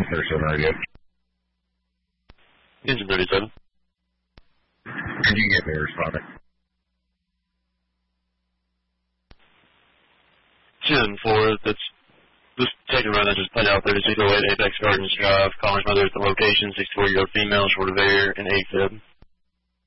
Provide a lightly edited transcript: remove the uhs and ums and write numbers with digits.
there sooner again. Engine 37. Can you get me responding? 2-4, that's just taking a run that just played out 3608 Apex Gardens Drive. Caller's mother at the location, 64-year-old female, short of air, and AFib.